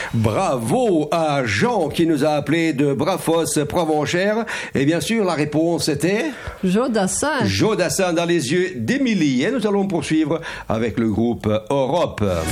Bravo à Jean qui nous a appelé de Brafos, Provenchère. Et bien sûr, la réponse était... Jodassin. Jodassin dans les yeux d'Émilie. Et nous allons poursuivre avec le groupe Europe.